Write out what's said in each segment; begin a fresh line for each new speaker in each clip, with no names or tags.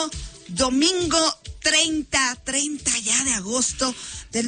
Domingo 30 ya de agosto del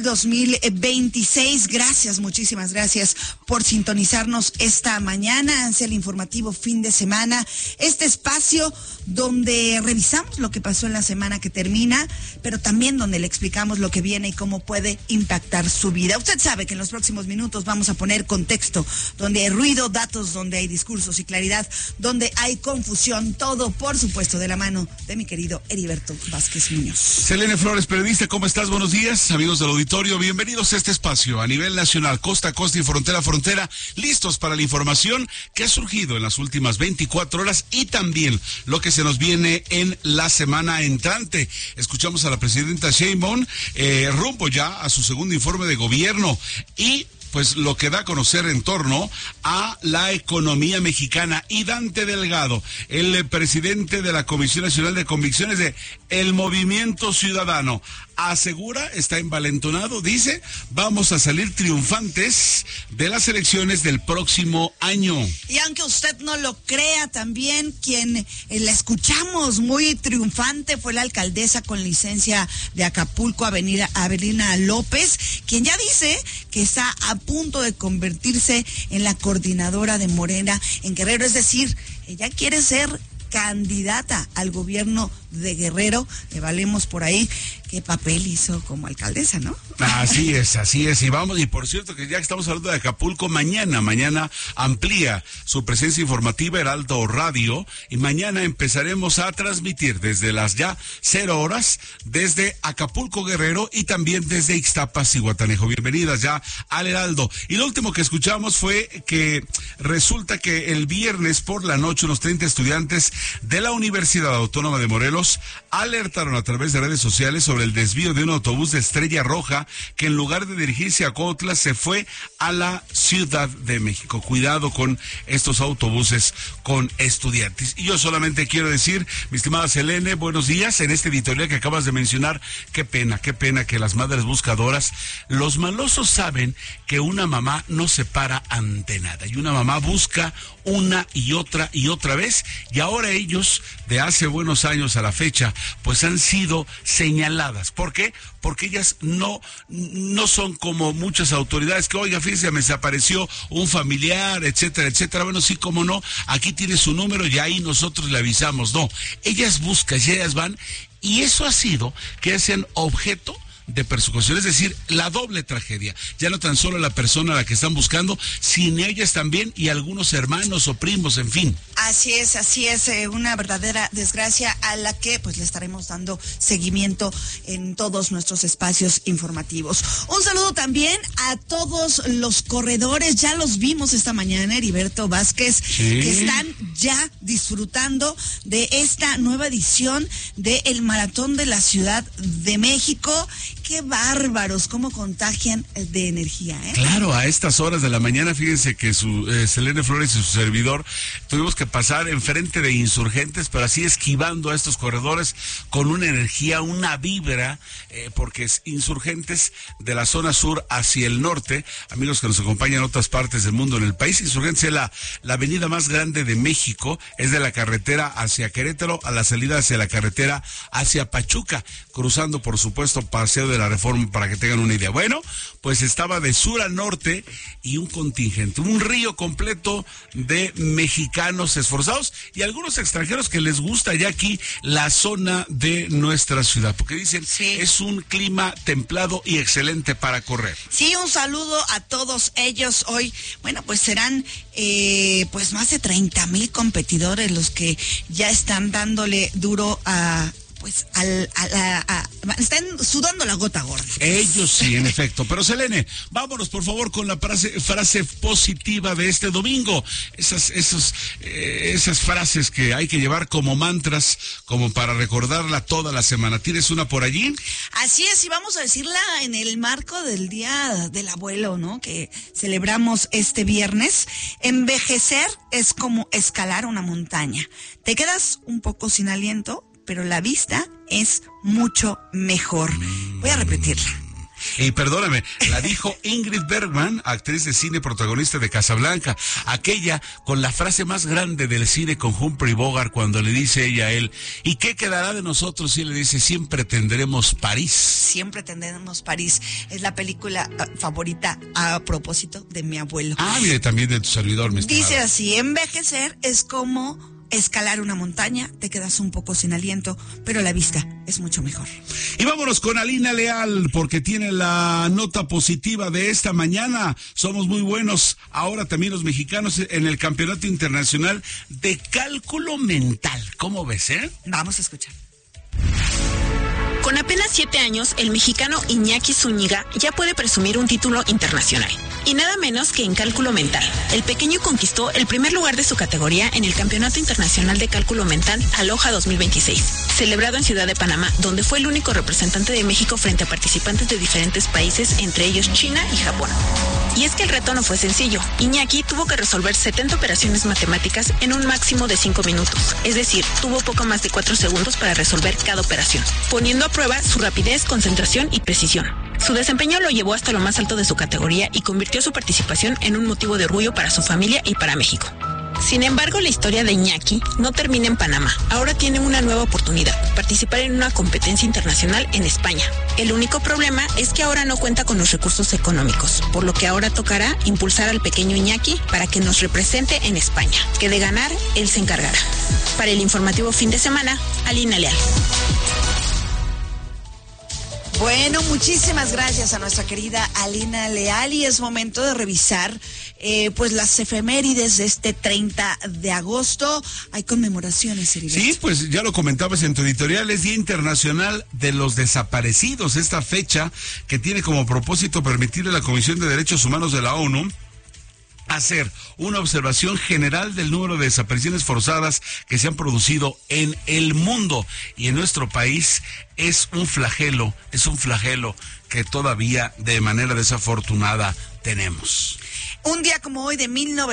2026. Gracias, muchísimas gracias por sintonizarnos esta mañana hacia el informativo fin de semana. Este espacio donde revisamos lo que pasó en la semana que termina, pero también donde le explicamos lo que viene y cómo puede impactar su vida. Usted sabe que en los próximos minutos vamos a poner contexto, donde hay ruido, datos, donde hay discursos y claridad, donde hay confusión, todo, por supuesto, de la mano de mi querido Heriberto Vázquez Muñoz.
Selene Flores, periodista, ¿cómo estás? Buenos días, amigos del auditorio, bienvenidos a este espacio a nivel nacional, costa a costa y frontera a frontera, listos para la información que ha surgido en las últimas 24 horas y también lo que se nos viene en la semana entrante. Escuchamos a la presidenta Sheinbaum rumbo ya a su segundo informe de gobierno y pues lo que da a conocer en torno a la economía mexicana. Y Dante Delgado, el presidente de la Comisión Nacional de Convicciones de El Movimiento Ciudadano, asegura, está envalentonado, dice, vamos a salir triunfantes de las elecciones del próximo año.
Y aunque usted no lo crea, también quien la escuchamos muy triunfante fue la alcaldesa con licencia de Acapulco, Avelina López, quien ya dice que está a punto de convertirse en la coordinadora de Morena en Guerrero, es decir, ella quiere ser candidata al gobierno de Guerrero. Evaluemos por ahí qué papel hizo como alcaldesa, ¿no?
Así es, y vamos, y por cierto que ya que estamos hablando de Acapulco, mañana amplía su presencia informativa Heraldo Radio, y mañana empezaremos a transmitir desde las ya 0 horas, desde Acapulco Guerrero y también desde Ixtapas y Guatanejo. Bienvenidas ya al Heraldo. Y lo último que escuchamos fue que resulta que el viernes por la noche unos 30 estudiantes de la Universidad Autónoma de Morelos alertaron a través de redes sociales sobre el desvío de un autobús de Estrella Roja que en lugar de dirigirse a Cuautla se fue a la Ciudad de México. Cuidado con estos autobuses con estudiantes. Y yo solamente quiero decir, mi estimada Selene, buenos días. En este editorial que acabas de mencionar, qué pena que las madres buscadoras, los malosos saben que una mamá no se para ante nada y una mamá busca una y otra vez, y ahora ellos, de hace buenos años a la fecha, pues han sido señaladas. ¿Por qué? Porque ellas no son como muchas autoridades que, oiga, fíjese, me desapareció un familiar, etcétera. Bueno, sí, como no, aquí tiene su número y ahí nosotros le avisamos. No, ellas buscan y ellas van, y eso ha sido que sean objeto de persecución, es decir, la doble tragedia. Ya no tan solo la persona a la que están buscando, sino ellas también y algunos hermanos o primos, en fin.
Así es, una verdadera desgracia a la que pues le estaremos dando seguimiento en todos nuestros espacios informativos. Un saludo también a todos los corredores, ya los vimos esta mañana, Heriberto Vázquez, sí, que están ya disfrutando de esta nueva edición del Maratón de la Ciudad de México. Qué bárbaros, cómo contagian de energía, ¿eh?
Claro, a estas horas de la mañana, fíjense que Selene Flores y su servidor tuvimos que pasar enfrente de insurgentes, pero así esquivando a estos corredores con una energía, una vibra, porque es insurgentes de la zona sur hacia el norte, amigos que nos acompañan en otras partes del mundo, en el país. Insurgentes es la avenida más grande de México, es de la carretera hacia Querétaro a la salida hacia la carretera hacia Pachuca, cruzando por supuesto Paseo de la Reforma, para que tengan una idea. Bueno, pues estaba de sur a norte y un contingente, un río completo de mexicanos esforzados y algunos extranjeros que les gusta ya aquí la zona de nuestra ciudad, porque dicen, sí, es un clima templado y excelente para correr.
Sí, un saludo a todos ellos hoy. Bueno, pues serán pues más de 30,000 competidores los que ya están dándole duro a pues están sudando la gota gorda.
Ellos sí, en efecto. Pero Selene, vámonos por favor con la frase positiva de este domingo. Esas frases que hay que llevar como mantras, como para recordarla toda la semana. ¿Tienes una por allí?
Así es, y vamos a decirla en el marco del Día del Abuelo, ¿no? Que celebramos este viernes. Envejecer es como escalar una montaña. Te quedas un poco sin aliento, pero la vista es mucho mejor. Voy a repetirla.
Y perdóname, la dijo Ingrid Bergman, actriz de cine, protagonista de Casablanca, aquella con la frase más grande del cine con Humphrey Bogart, cuando le dice ella a él, ¿y qué quedará de nosotros? Y él le dice, siempre tendremos París.
Siempre tendremos París. Es la película favorita a propósito de mi abuelo.
Ah, mire, también de tu servidor, mi estimado.
Dice así, envejecer es como escalar una montaña, te quedas un poco sin aliento, pero la vista es mucho mejor.
Y vámonos con Alina Leal, porque tiene la nota positiva de esta mañana. Somos muy buenos ahora también los mexicanos en el Campeonato Internacional de Cálculo Mental. ¿Cómo ves,
Vamos a escuchar.
Con apenas 7 años, el mexicano Iñaki Zúñiga ya puede presumir un título internacional. Y nada menos que en cálculo mental. El pequeño conquistó el primer lugar de su categoría en el Campeonato Internacional de Cálculo Mental Aloha 2026, celebrado en Ciudad de Panamá, donde fue el único representante de México frente a participantes de diferentes países, entre ellos China y Japón. Y es que el reto no fue sencillo. Iñaki tuvo que resolver 70 operaciones matemáticas en un máximo de 5 minutos. Es decir, tuvo poco más de 4 segundos para resolver cada operación, poniendo a prueba su rapidez, concentración y precisión. Su desempeño lo llevó hasta lo más alto de su categoría y convirtió su participación en un motivo de orgullo para su familia y para México. Sin embargo, la historia de Iñaki no termina en Panamá. Ahora tiene una nueva oportunidad, participar en una competencia internacional en España. El único problema es que ahora no cuenta con los recursos económicos, por lo que ahora tocará impulsar al pequeño Iñaki para que nos represente en España, que de ganar él se encargará. Para el informativo fin de semana, Alina Leal.
Bueno, muchísimas gracias a nuestra querida Alina Leal y es momento de revisar pues las efemérides de este 30 de agosto. Hay conmemoraciones, Heriberto.
Sí, pues ya lo comentabas en tu editorial, es Día Internacional de los Desaparecidos, esta fecha que tiene como propósito permitirle a la Comisión de Derechos Humanos de la ONU hacer una observación general del número de desapariciones forzadas que se han producido en el mundo y en nuestro país. Es un flagelo que todavía de manera desafortunada tenemos.
Un día como hoy de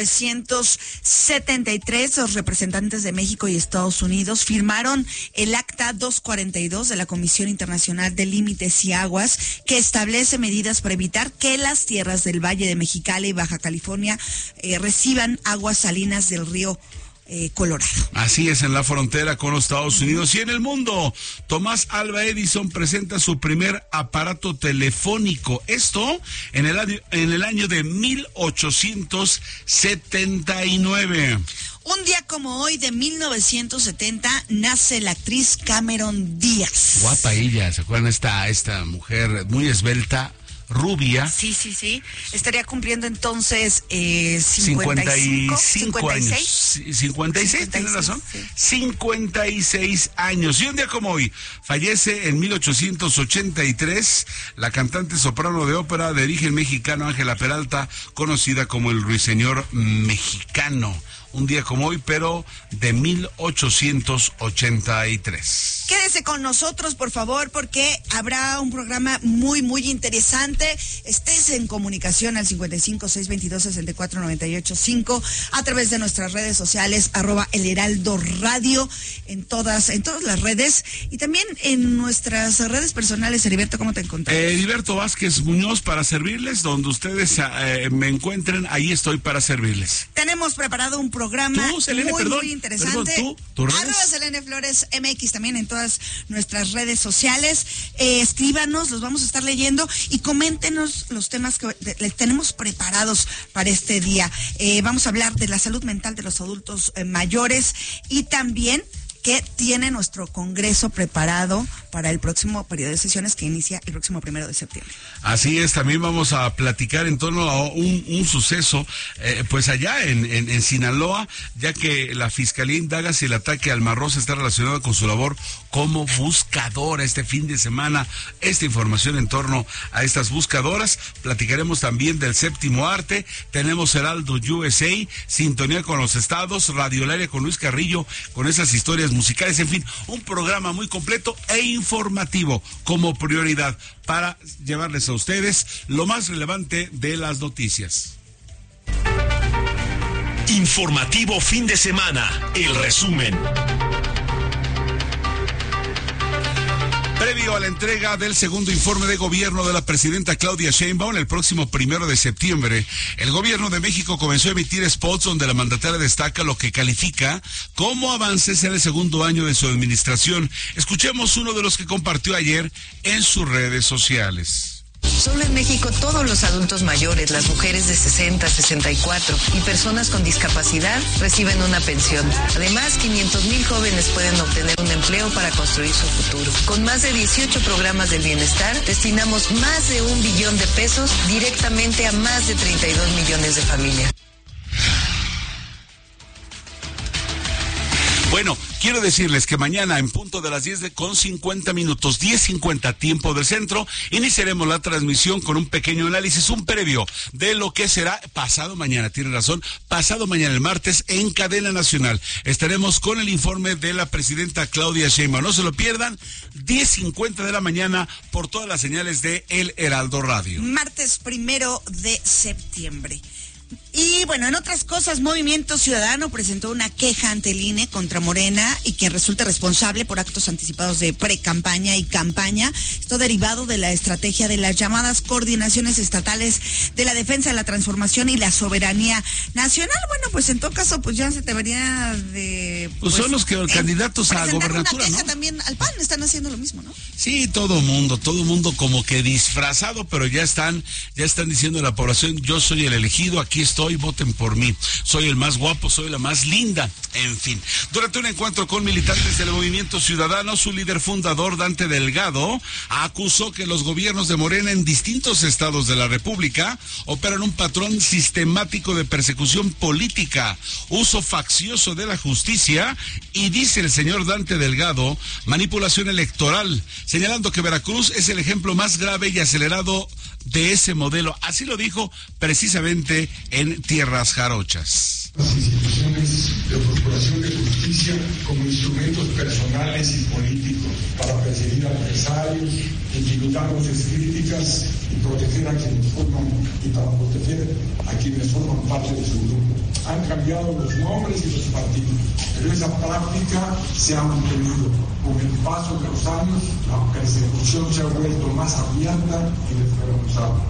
1973, los representantes de México y Estados Unidos firmaron el Acta 242 de la Comisión Internacional de Límites y Aguas, que establece medidas para evitar que las tierras del Valle de Mexicali y Baja California reciban aguas salinas del río Colorado.
Así es, en la frontera con los Estados Unidos y en el mundo. Tomás Alva Edison presenta su primer aparato telefónico. Esto en el año de 1879.
Un día como hoy de 1970 nace la actriz Cameron Díaz.
Guapa ella, ¿se acuerdan? Esta mujer muy esbelta, rubia.
Sí. Estaría cumpliendo entonces 55
años. 56, ¿tienes razón?
Sí.
56 años. Y un día como hoy, fallece en 1883 la cantante soprano de ópera de origen mexicano Ángela Peralta, conocida como el Ruiseñor Mexicano. Un día como hoy, pero de 1883.
Quédese con nosotros, por favor, porque habrá un programa muy, muy interesante. Estés en comunicación al 55-622-6498-5 a través de nuestras redes sociales, @El Heraldo Radio, en todas las redes y también en nuestras redes personales. Heriberto, ¿cómo te encontramos?
Heriberto Vázquez Muñoz, para servirles, donde ustedes me encuentren, ahí estoy para servirles.
Tenemos preparado un programa muy interesante.
¿Tu redes?
@Selene Flores MX también en todas nuestras redes sociales. Escríbanos, los vamos a estar leyendo y coméntenos los temas que les tenemos preparados para este día. Vamos a hablar de la salud mental de los adultos mayores y también que tiene nuestro Congreso preparado para el próximo periodo de sesiones que inicia el próximo 1 de septiembre.
Así es, también vamos a platicar en torno a un suceso, pues allá en Sinaloa, ya que la Fiscalía indaga si el ataque al Marrosa está relacionado con su labor como buscadora. Este fin de semana, esta información en torno a estas buscadoras. Platicaremos también del séptimo arte. Tenemos Heraldo USA, Sintonía con los Estados, Radiolaria con Luis Carrillo, con esas historias musicales, en fin, un programa muy completo e informativo como prioridad para llevarles a ustedes lo más relevante de las noticias.
Informativo fin de semana, el resumen.
Previo a la entrega del segundo informe de gobierno de la presidenta Claudia Sheinbaum el próximo 1 de septiembre, el gobierno de México comenzó a emitir spots donde la mandataria destaca lo que califica como avances en el segundo año de su administración. Escuchemos uno de los que compartió ayer en sus redes sociales.
Solo en México todos los adultos mayores, las mujeres de 60, 64 y personas con discapacidad reciben una pensión. Además, 500,000 jóvenes pueden obtener un empleo para construir su futuro. Con más de 18 programas del bienestar, destinamos más de 1 billón de pesos directamente a más de 32 millones de familias.
Bueno, quiero decirles que mañana en punto de las 10:50, 10:50 tiempo del centro, iniciaremos la transmisión con un pequeño análisis, un previo de lo que será pasado mañana, tiene razón, pasado mañana el martes en cadena nacional. Estaremos con el informe de la presidenta Claudia Sheinbaum. No se lo pierdan, 10:50 de la mañana por todas las señales de El Heraldo Radio.
Martes 1 de septiembre. Y bueno, en otras cosas, Movimiento Ciudadano presentó una queja ante el INE contra Morena y quien resulta responsable por actos anticipados de pre-campaña y campaña. Esto derivado de la estrategia de las llamadas coordinaciones estatales de la defensa de la transformación y la soberanía nacional. Bueno, pues en todo caso, pues ya se debería de...
Pues son los que candidatos a gobernatura,
una queja,
¿no?
También al PAN están haciendo lo mismo, ¿no?
Sí, todo mundo como que disfrazado, pero ya están diciendo a la población, yo soy el elegido, aquí estoy, voten por mí, soy el más guapo, soy la más linda, en fin. Durante un encuentro con militantes del Movimiento Ciudadano, su líder fundador, Dante Delgado, acusó que los gobiernos de Morena en distintos estados de la República operan un patrón sistemático de persecución política, uso faccioso de la justicia y, dice el señor Dante Delgado, manipulación electoral, señalando que Veracruz es el ejemplo más grave y acelerado de ese modelo. Así lo dijo precisamente en Tierras Jarochas.
Las instituciones de procuración de justicia como instrumentos personales y políticos para perseguir adversarios, intimidar voces críticas y proteger a quienes forman parte de su grupo. Han cambiado los nombres y los partidos, pero esa práctica se ha mantenido. Con el paso de los años, la persecución se ha vuelto más abierta y desvergonzada.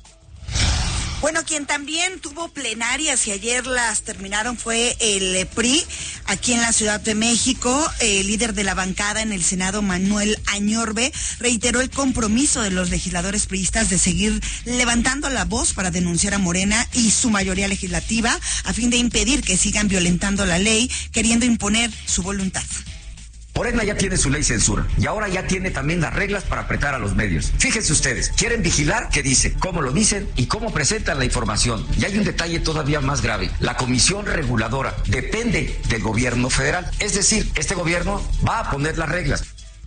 Bueno, quien también tuvo plenarias y ayer las terminaron fue el PRI, aquí en la Ciudad de México. El líder de la bancada en el Senado, Manuel Añorbe, reiteró el compromiso de los legisladores priistas de seguir levantando la voz para denunciar a Morena y su mayoría legislativa a fin de impedir que sigan violentando la ley, queriendo imponer su voluntad.
Morena ya tiene su ley censura y ahora ya tiene también las reglas para apretar a los medios. Fíjense ustedes, quieren vigilar qué dice, cómo lo dicen y cómo presentan la información. Y hay un detalle todavía más grave. La Comisión Reguladora depende del gobierno federal. Es decir, este gobierno va a poner las reglas.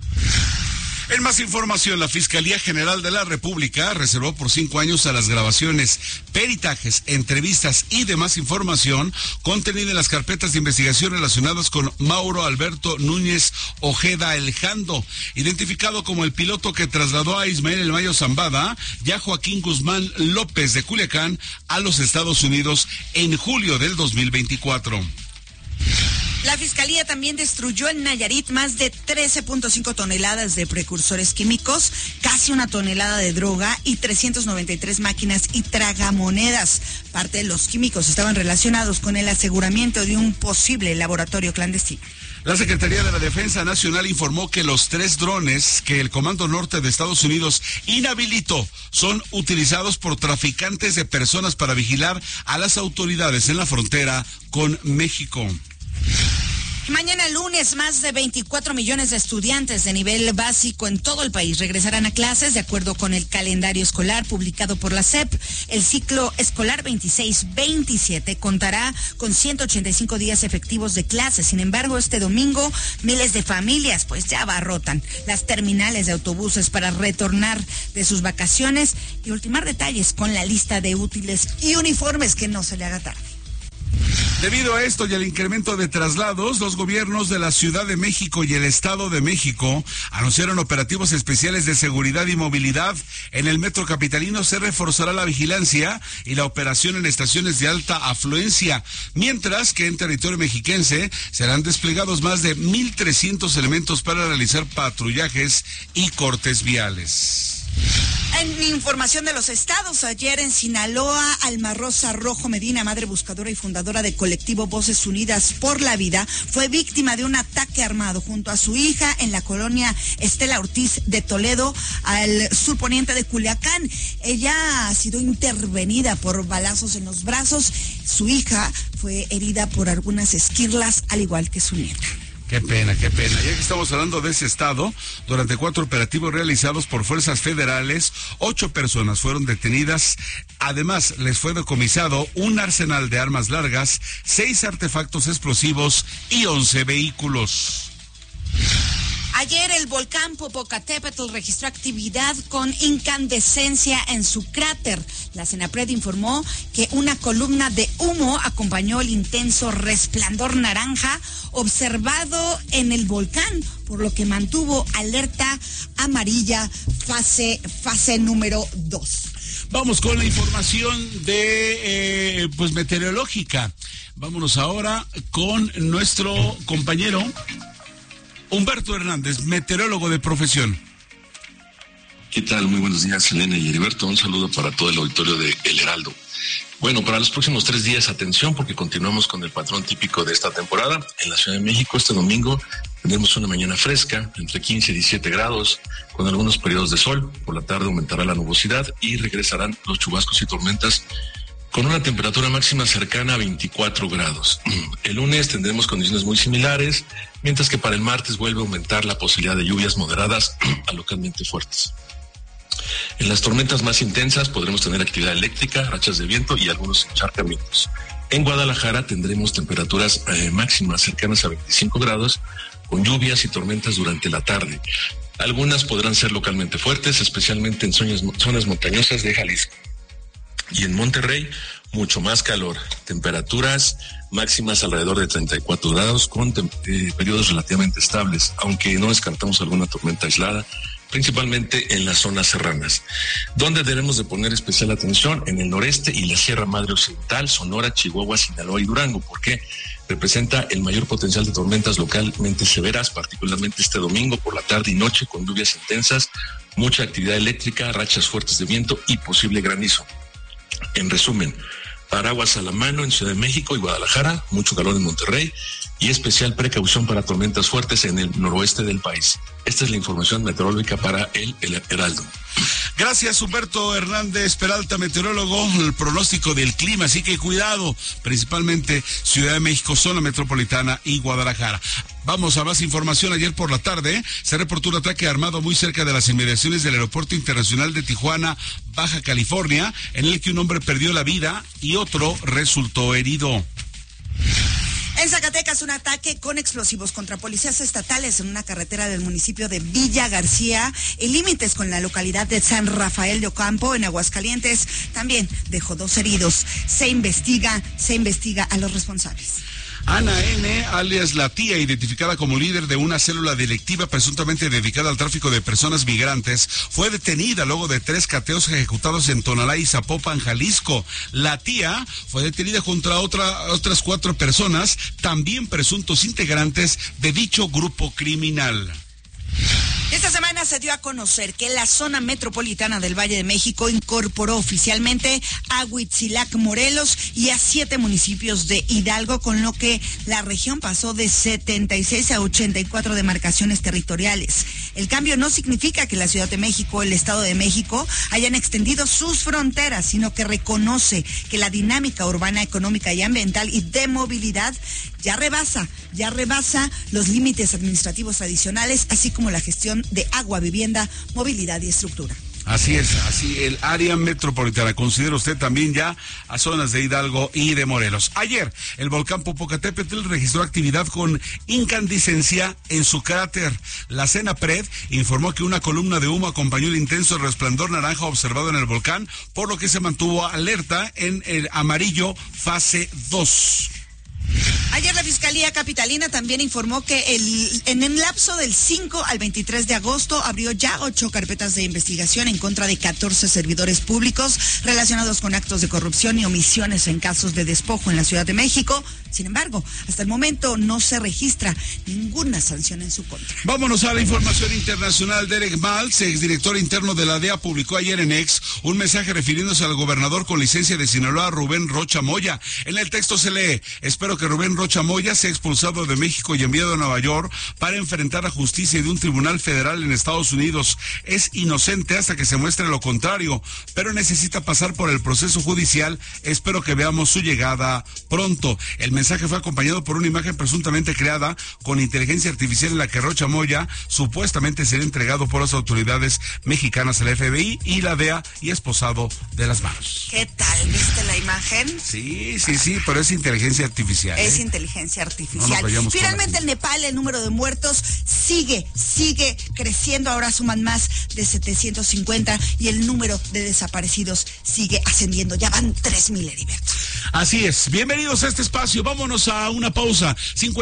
En más información, la Fiscalía General de la República reservó por 5 años a las grabaciones, peritajes, entrevistas y demás información contenida en las carpetas de investigación relacionadas con Mauro Alberto Núñez Ojeda Eljando, identificado como el piloto que trasladó a Ismael El Mayo Zambada y a Joaquín Guzmán López de Culiacán a los Estados Unidos en julio del 2024.
La Fiscalía también destruyó en Nayarit más de 13.5 toneladas de precursores químicos, casi 1 tonelada de droga y 393 máquinas y tragamonedas. Parte de los químicos estaban relacionados con el aseguramiento de un posible laboratorio clandestino.
La Secretaría de la Defensa Nacional informó que los 3 drones que el Comando Norte de Estados Unidos inhabilitó son utilizados por traficantes de personas para vigilar a las autoridades en la frontera con México.
Mañana lunes, más de 24 millones de estudiantes de nivel básico en todo el país regresarán a clases de acuerdo con el calendario escolar publicado por la SEP. El ciclo escolar 26-27 contará con 185 días efectivos de clases. Sin embargo, este domingo miles de familias pues ya abarrotan las terminales de autobuses para retornar de sus vacaciones y ultimar detalles con la lista de útiles y uniformes, que no se le haga tarde.
Debido a esto y al incremento de traslados, los gobiernos de la Ciudad de México y el Estado de México anunciaron operativos especiales de seguridad y movilidad. En el metro capitalino se reforzará la vigilancia y la operación en estaciones de alta afluencia, mientras que en territorio mexiquense serán desplegados más de 1,300 elementos para realizar patrullajes y cortes viales.
En información de los estados, ayer en Sinaloa, Alma Rosa Rojo Medina, madre buscadora y fundadora del colectivo Voces Unidas por la Vida, fue víctima de un ataque armado junto a su hija en la colonia Estela Ortiz de Toledo, al surponiente de Culiacán. Ella ha sido intervenida por balazos en los brazos. Su hija fue herida por algunas esquirlas, al igual que su nieta.
Qué pena, qué pena. Ya que estamos hablando de ese estado, durante 4 operativos realizados por fuerzas federales, 8 personas fueron detenidas. Además, les fue decomisado un arsenal de armas largas, 6 artefactos explosivos y 11 vehículos.
Ayer el volcán Popocatépetl registró actividad con incandescencia en su cráter. La Senapred informó que una columna de humo acompañó el intenso resplandor naranja observado en el volcán, por lo que mantuvo alerta amarilla fase número 2.
Vamos con la información de meteorológica. Vámonos ahora con nuestro compañero Humberto Hernández, meteorólogo de profesión.
¿Qué tal? Muy buenos días, Elena y Heriberto. Un saludo para todo el auditorio de El Heraldo. Bueno, para los próximos 3 días, atención, porque continuamos con el patrón típico de esta temporada. En la Ciudad de México, este domingo, tendremos una mañana fresca, entre 15 y 17 grados, con algunos periodos de sol. Por la tarde aumentará la nubosidad y regresarán los chubascos y tormentas, con una temperatura máxima cercana a 24 grados. El lunes tendremos condiciones muy similares, mientras que para el martes vuelve a aumentar la posibilidad de lluvias moderadas a localmente fuertes. En las tormentas más intensas podremos tener actividad eléctrica, rachas de viento y algunos encharcamientos. En Guadalajara tendremos temperaturas máximas cercanas a 25 grados, con lluvias y tormentas durante la tarde. Algunas podrán ser localmente fuertes, especialmente en zonas montañosas de Jalisco. Y en Monterrey, mucho más calor, temperaturas máximas alrededor de 34 grados con periodos relativamente estables, aunque no descartamos alguna tormenta aislada, principalmente en las zonas serranas. Donde debemos de poner especial atención en el noreste y la Sierra Madre Occidental, Sonora, Chihuahua, Sinaloa y Durango, porque representa el mayor potencial de tormentas localmente severas, particularmente este domingo por la tarde y noche, con lluvias intensas, mucha actividad eléctrica, rachas fuertes de viento y posible granizo. En resumen, paraguas a la mano en Ciudad de México y Guadalajara, mucho calor en Monterrey y especial precaución para tormentas fuertes en el noroeste del país. Esta es la información meteorológica para el Heraldo.
Gracias, Humberto Hernández Peralta, meteorólogo. El pronóstico del clima, así que cuidado, principalmente Ciudad de México, zona metropolitana y Guadalajara. Vamos a más información. Ayer por la tarde se reportó un ataque armado muy cerca de las inmediaciones del Aeropuerto Internacional de Tijuana, Baja California, en el que un hombre perdió la vida y otro resultó herido.
En Zacatecas, un ataque con explosivos contra policías estatales en una carretera del municipio de Villa García, en límites con la localidad de San Rafael de Ocampo, en Aguascalientes, también dejó 2 heridos. Se investiga a los responsables.
Ana N., alias La Tía, identificada como líder de una célula delictiva presuntamente dedicada al tráfico de personas migrantes, fue detenida luego de 3 cateos ejecutados en Tonalá y Zapopan, Jalisco. La Tía fue detenida junto a otras 4 personas, también presuntos integrantes de dicho grupo criminal.
Esta semana se dio a conocer que la zona metropolitana del Valle de México incorporó oficialmente a Huitzilac, Morelos y a 7 municipios de Hidalgo, con lo que la región pasó de 76 a 84 demarcaciones territoriales. El cambio no significa que la Ciudad de México o el Estado de México hayan extendido sus fronteras, sino que reconoce que la dinámica urbana, económica y ambiental y de movilidad ya rebasa los límites administrativos tradicionales, así como la gestión de agua, vivienda, movilidad y estructura.
Así es, así el área metropolitana. Considera usted también ya a zonas de Hidalgo y de Morelos. Ayer, el volcán Popocatépetl registró actividad con incandescencia en su cráter. La CENAPRED informó que una columna de humo acompañó el intenso resplandor naranja observado en el volcán, por lo que se mantuvo alerta en el amarillo fase 2.
Ayer la Fiscalía Capitalina también informó que en el lapso del 5 al 23 de agosto abrió ya 8 carpetas de investigación en contra de 14 servidores públicos relacionados con actos de corrupción y omisiones en casos de despojo en la Ciudad de México. Sin embargo, hasta el momento no se registra ninguna sanción en su contra.
Vámonos a la información internacional. Derek Maltz, exdirector interno de la DEA, publicó ayer en X un mensaje refiriéndose al gobernador con licencia de Sinaloa, Rubén Rocha Moya. En el texto se lee: espero que Rubén Rocha Moya sea expulsado de México y enviado a Nueva York para enfrentar a justicia de un tribunal federal en Estados Unidos. Es inocente hasta que se muestre lo contrario, pero necesita pasar por el proceso judicial. Espero que veamos su llegada pronto. El mensaje fue acompañado por una imagen presuntamente creada con inteligencia artificial en la que Rocha Moya supuestamente será entregado por las autoridades mexicanas, el FBI y la DEA, y esposado de las manos.
¿Qué tal? ¿Viste la imagen?
Sí, pero es inteligencia artificial.
Es inteligencia artificial. Finalmente en Nepal el número de muertos sigue creciendo. Ahora suman más de 750 y el número de desaparecidos sigue ascendiendo. Ya van 3,000, Heriberto.
Así es. Bienvenidos a este espacio. Vámonos a una pausa.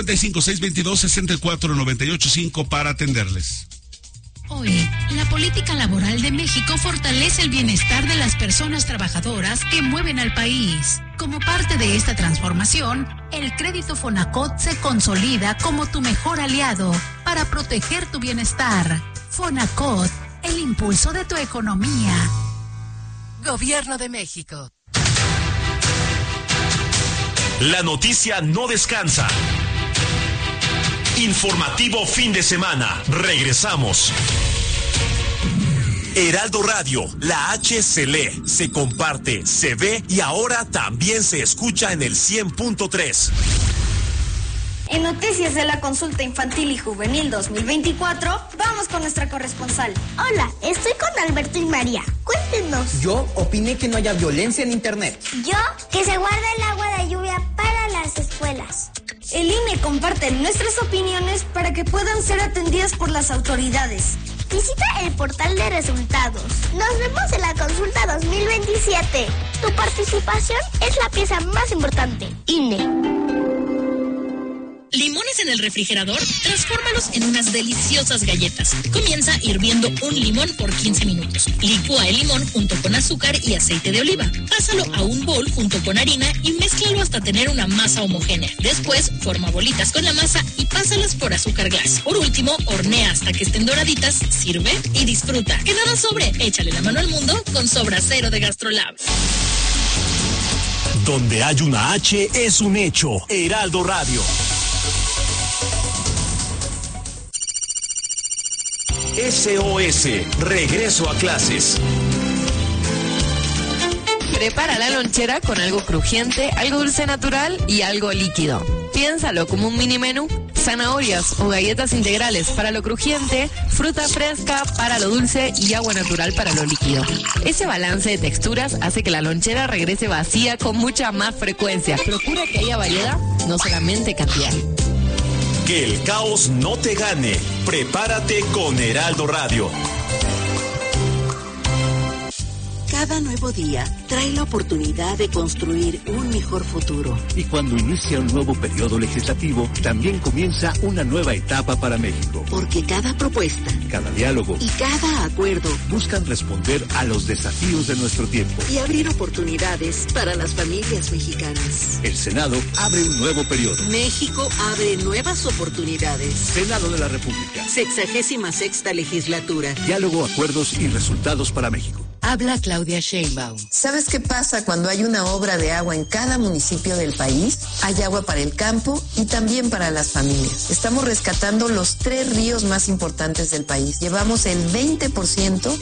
55-622-64-98-5 para atenderles.
Hoy, la política laboral de México fortalece el bienestar de las personas trabajadoras que mueven al país. Como parte de esta transformación, el crédito Fonacot se consolida como tu mejor aliado para proteger tu bienestar. Fonacot, el impulso de tu economía. Gobierno de México.
La noticia no descansa. Informativo fin de semana. Regresamos. Heraldo Radio, la H se lee, se comparte, se ve y ahora también se escucha en el 100.3.
En Noticias de la Consulta Infantil y Juvenil 2024, vamos con nuestra corresponsal.
Hola, estoy con Alberto y María. Cuéntenos.
Yo opiné que no haya violencia en Internet.
Yo, que se guarde el agua de lluvia para las escuelas.
El INE comparte nuestras opiniones para que puedan ser atendidas por las autoridades.
Visita el portal de resultados. Nos vemos en la consulta 2027. Tu participación es la pieza más importante. INE.
¿Limones en el refrigerador? Transfórmalos en unas deliciosas galletas. Comienza hirviendo un limón por 15 minutos. Licúa el limón junto con azúcar y aceite de oliva. Pásalo a un bol junto con harina y mézclalo hasta tener una masa homogénea. Después, forma bolitas con la masa y pásalas por azúcar glass. Por último, hornea hasta que estén doraditas, sirve y disfruta. Que nada sobre, échale la mano al mundo con Sobra Cero de Gastrolab.
Donde hay una H es un hecho. Heraldo Radio. SOS, regreso a clases.
Prepara la lonchera con algo crujiente, algo dulce natural y algo líquido. Piénsalo como un mini menú. Zanahorias o galletas integrales para lo crujiente, fruta fresca para lo dulce y agua natural para lo líquido. Ese balance de texturas hace que la lonchera regrese vacía con mucha más frecuencia. Procura que haya variedad, no solamente cantidad.
Que el caos no te gane. Prepárate con Heraldo Radio.
Cada nuevo día trae la oportunidad de construir un mejor futuro.
Y cuando inicia un nuevo periodo legislativo, también comienza una nueva etapa para México.
Porque cada propuesta,
cada diálogo
y cada acuerdo
buscan responder a los desafíos de nuestro tiempo
y abrir oportunidades para las familias mexicanas.
El Senado abre un nuevo periodo.
México abre nuevas oportunidades.
Senado de la República.
66ª legislatura.
Diálogo, acuerdos y resultados para México.
Habla Claudia Sheinbaum.
¿Sabes qué pasa cuando hay una obra de agua en cada municipio del país? Hay agua para el campo y también para las familias. Estamos rescatando los 3 ríos más importantes del país. Llevamos el 20%